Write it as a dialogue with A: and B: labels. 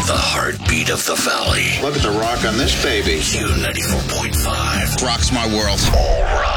A: The heartbeat of the valley.
B: Look at the rock on this baby.
A: Q94.5
C: rocks my world.
A: All rock.